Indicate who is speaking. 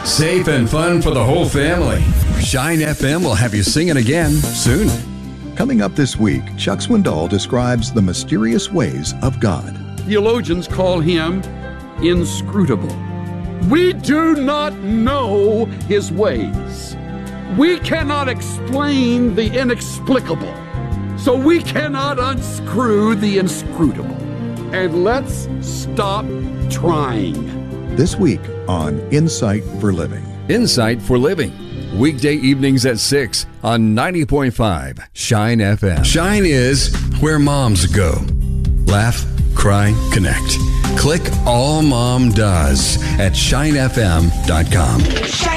Speaker 1: Safe and fun for the whole family. Shine FM will have you singing again soon.
Speaker 2: Coming up this week, Chuck Swindoll describes the mysterious ways of God.
Speaker 3: Theologians call him inscrutable. We do not know his ways. We cannot explain the inexplicable. So we cannot unscrew the inscrutable. And let's stop trying.
Speaker 2: This week on Insight for Living.
Speaker 1: Insight for Living. Weekday evenings at 6 on 90.5 Shine FM. Shine is where moms go. Laugh, cry, connect. Click All Mom Does at shinefm.com.